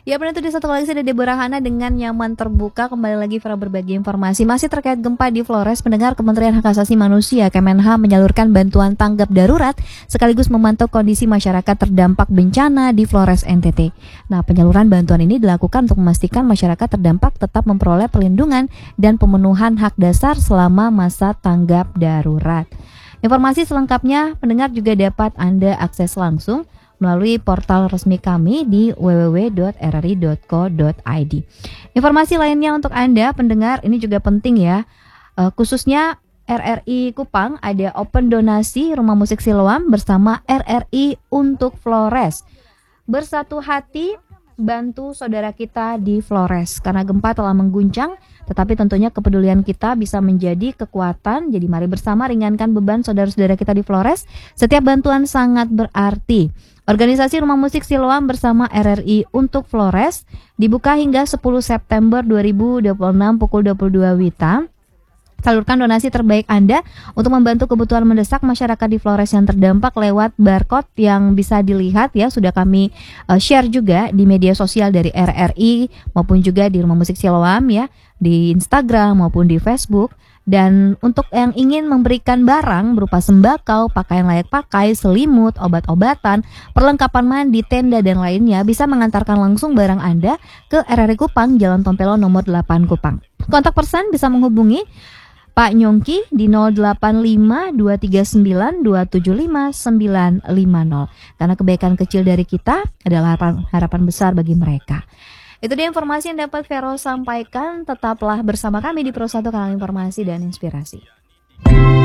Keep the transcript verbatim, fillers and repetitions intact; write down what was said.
Ya benar itu di satu koleksi ada Deborah Hana dengan nyaman terbuka. Kembali lagi Vera berbagi informasi masih terkait gempa di Flores. Pendengar, Kementerian Hak Asasi Manusia Kemenha menyalurkan bantuan tanggap darurat sekaligus memantau kondisi masyarakat terdampak bencana di Flores N T T. Nah, penyaluran bantuan ini dilakukan untuk memastikan masyarakat terdampak tetap memperoleh perlindungan dan pemenuhan hak dasar selama masa tanggap darurat. Informasi selengkapnya pendengar juga dapat Anda akses langsung melalui portal resmi kami di w w w dot r r i dot co dot i d. Informasi lainnya untuk Anda pendengar ini juga penting ya, uh, khususnya R R I Kupang ada open donasi rumah musik Siloam bersama R R I untuk Flores. Bersatu hati bantu saudara kita di Flores karena gempa telah mengguncang, tetapi tentunya kepedulian kita bisa menjadi kekuatan. Jadi mari bersama ringankan beban saudara-saudara kita di Flores. Setiap bantuan sangat berarti. Organisasi Rumah Musik Siloam bersama R R I untuk Flores dibuka hingga sepuluh September dua ribu dua puluh enam pukul dua puluh dua W I B T. Salurkan donasi terbaik Anda untuk membantu kebutuhan mendesak masyarakat di Flores yang terdampak lewat barcode yang bisa dilihat ya, sudah kami uh, share juga di media sosial dari R R I maupun juga di Rumah Musik Siloam ya, di Instagram maupun di Facebook. Dan untuk yang ingin memberikan barang berupa sembako, pakaian layak pakai, selimut, obat-obatan, perlengkapan mandi, tenda dan lainnya bisa mengantarkan langsung barang Anda ke R R I Kupang, Jalan Tompelo nomor delapan Kupang. Kontak person bisa menghubungi Pak Nyongki di nol delapan lima dua tiga sembilan dua tujuh lima sembilan lima nol. Karena kebaikan kecil dari kita adalah harapan, harapan besar bagi mereka. Itu dia informasi yang dapat Vero sampaikan. Tetaplah bersama kami di Pro satu Kanal Informasi dan Inspirasi.